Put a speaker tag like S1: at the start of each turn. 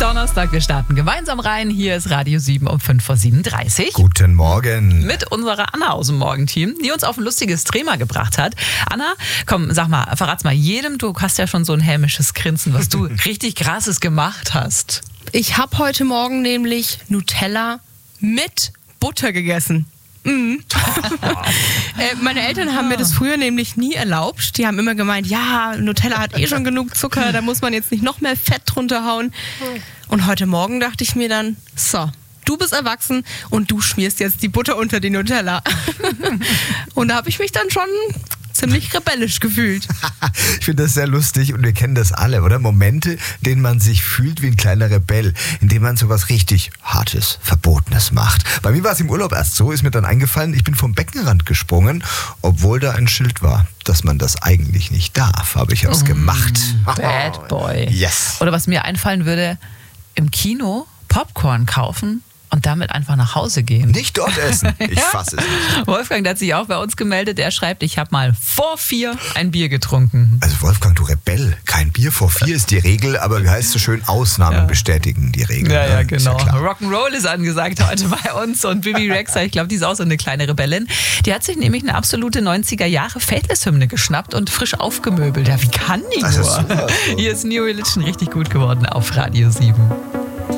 S1: Donnerstag, wir starten gemeinsam rein. Hier ist Radio 7 um 5:37 Uhr.
S2: Guten Morgen.
S1: Mit unserer Anna aus dem Morgenteam, die uns auf ein lustiges Thema gebracht hat. Anna, komm, sag mal, verrat's mal jedem, du hast ja schon so ein hämisches Grinsen, was du richtig Krasses gemacht hast.
S3: Ich habe heute Morgen nämlich Nutella mit Butter gegessen. Meine Eltern haben mir das früher nämlich nie erlaubt. Die haben immer gemeint, ja, Nutella hat schon genug Zucker, da muss man jetzt nicht noch mehr Fett drunter hauen. Und heute Morgen dachte ich mir dann, so, du bist erwachsen und du schmierst jetzt die Butter unter die Nutella. Und da habe ich mich dann schon ziemlich rebellisch gefühlt.
S2: Ich finde das sehr lustig und wir kennen das alle, oder? Momente, in denen man sich fühlt wie ein kleiner Rebell, in denen man sowas richtig Hartes, Verbotenes macht. Bei mir war es im Urlaub erst so, ist mir dann eingefallen, ich bin vom Beckenrand gesprungen, obwohl da ein Schild war, dass man das eigentlich nicht darf. Habe ich ausgemacht.
S1: Bad Boy.
S2: Yes.
S1: Oder was mir einfallen würde, im Kino Popcorn kaufen und damit einfach nach Hause gehen.
S2: Nicht dort essen. Ich fasse es nicht.
S1: Wolfgang, der hat sich auch bei uns gemeldet. Er schreibt, ich habe mal vor 4 ein Bier getrunken.
S2: Also Wolfgang, du Rebell. Kein Bier vor 4 ist die Regel, aber wie heißt es so schön, Ausnahmen bestätigen die Regel.
S1: Ja,
S2: ne?
S1: genau.
S2: Ist ja
S1: Rock'n'Roll ist angesagt heute bei uns und Bibi Rexha, ich glaube, die ist auch so eine kleine Rebellin. Die hat sich nämlich eine absolute 90er-Jahre Faithless-Hymne geschnappt und frisch aufgemöbelt. Ja, wie kann die
S2: Das ist
S1: nur?
S2: super.
S1: Hier ist New Religion richtig gut geworden auf Radio 7.